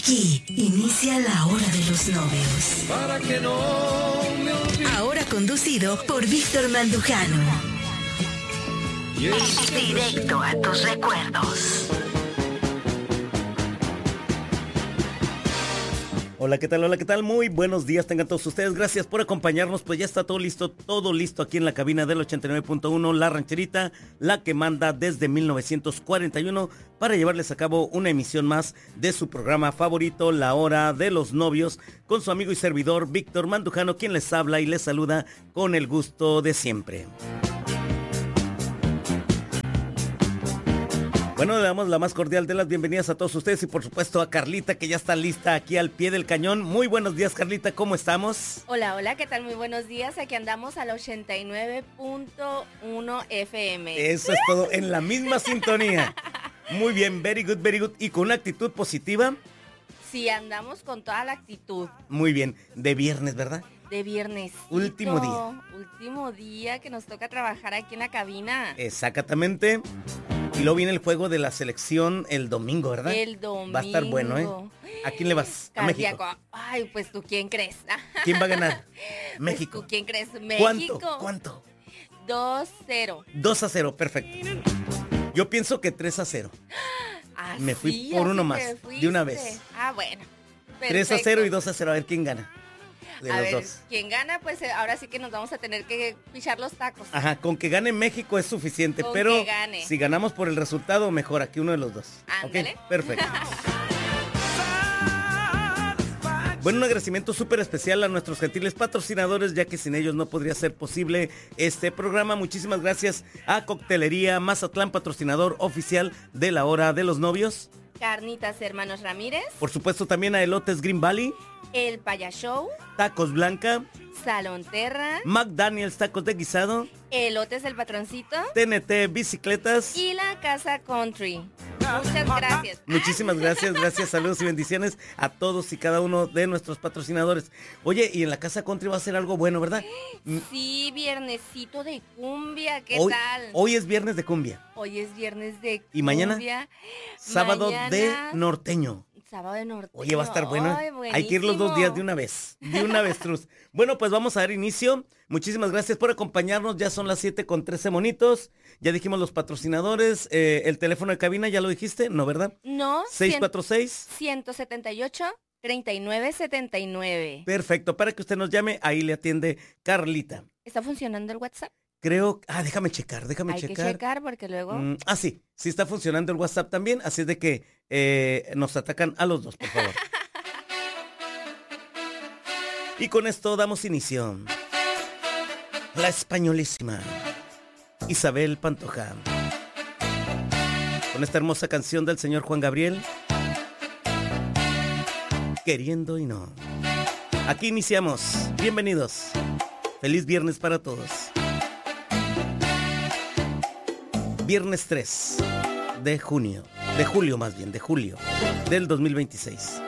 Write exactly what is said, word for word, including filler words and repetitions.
Aquí inicia la hora de los novios. Para que no me olvide. Ahora conducido por Víctor Mandujano. Directo a tus recuerdos. Hola, ¿qué tal? Hola, ¿qué tal? Muy buenos días tengan todos ustedes. Gracias por acompañarnos. Pues ya está todo listo, todo listo aquí en la cabina del ochenta y nueve punto uno, La Rancherita, la que manda desde mil novecientos cuarenta y uno para llevarles a cabo una emisión más de su programa favorito, La Hora de los Novios, con su amigo y servidor Víctor Mandujano, quien les habla y les saluda con el gusto de siempre. Bueno, le damos la más cordial de las bienvenidas a todos ustedes y por supuesto a Carlita, que ya está lista aquí al pie del cañón. Muy buenos días, Carlita, ¿cómo estamos? Hola, hola, ¿qué tal? Muy buenos días. Aquí andamos al ochenta y nueve punto uno F M. Eso es todo, en la misma sintonía. Muy bien, very good, very good. Y con una actitud positiva. Sí, andamos con toda la actitud. Muy bien, de viernes, ¿verdad? De viernes. Último día. Último día que nos toca trabajar aquí en la cabina. Exactamente. Y luego viene el juego de la selección el domingo, ¿verdad? El domingo. Va a estar bueno, ¿eh? ¿A quién le vas? A Cardíaco. México. Ay, pues tú, ¿quién crees? ¿Quién va a ganar? Pues México. ¿tú quién crees? México. ¿Cuánto? ¿Cuánto? dos cero. dos a cero, perfecto. Yo pienso que tres a cero. Ah, Me fui sí, por así uno te más, fuiste. de una vez. Ah, bueno. tres a cero Perfecto. y dos a cero, a ver quién gana. De a los ver, dos. quien gana, pues eh, ahora sí que nos vamos a tener que pichar los tacos. Ajá, con que gane México es suficiente, Con pero que gane. si ganamos por el resultado, mejor aquí uno de los dos. Ándale. Ok, perfecto. Bueno, un agradecimiento súper especial a nuestros gentiles patrocinadores, ya que sin ellos no podría ser posible este programa. Muchísimas gracias a Coctelería Mazatlán, patrocinador oficial de La Hora de los Novios. Carnitas Hermanos Ramírez, Por supuesto también a Elotes Green Valley, El Paya Show, Tacos Blanca, Salón Terra, McDaniels Tacos de Guisado, Elotes del Patroncito T N T Bicicletas. y la Casa Country. Muchas gracias. Muchísimas gracias, gracias, saludos y bendiciones a todos y cada uno de nuestros patrocinadores. Oye, y en la Casa Country va a ser algo bueno, ¿verdad? Sí, viernesito de cumbia, ¿qué Hoy, tal? hoy es viernes de cumbia, Hoy es viernes de cumbia. ¿Y mañana? sábado Mañana, de norteño. Sábado de norteño. Oye, va a estar bueno. Ay, Hay que ir los dos buenísimo. días de una vez, de una vez, Truz. Bueno, pues vamos a dar inicio. Muchísimas gracias por acompañarnos. Ya son las siete con trece monitos. Ya dijimos los patrocinadores. Eh, el teléfono de cabina, ¿ya lo dijiste? ¿No, verdad? No, seis cuatro seis. ciento setenta y ocho, treinta y nueve setenta y nueve. Perfecto, para que usted nos llame, ahí le atiende Carlita. ¿Está funcionando el WhatsApp? Creo, ah, déjame checar, déjame Hay checar. que checar porque luego... Mm, ah, sí, sí está funcionando el WhatsApp también, así es de que eh, nos atacan a los dos, por favor. Y con esto damos inicio. La españolísima Isabel Pantoja, con esta hermosa canción del señor Juan Gabriel, Queriendo y no. Aquí iniciamos. Bienvenidos. Feliz viernes para todos. Viernes tres de junio, de julio más bien, de julio del dos mil veintiséis.